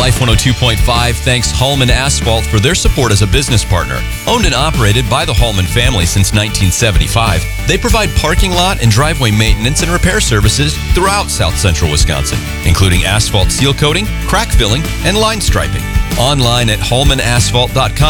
Life 102.5 thanks Hallman Asphalt for their support as a business partner. Owned and operated by the Hallman family since 1975, they provide parking lot and driveway maintenance and repair services throughout South Central Wisconsin, including asphalt seal coating, crack filling, and line striping. Online at hallmanasphalt.com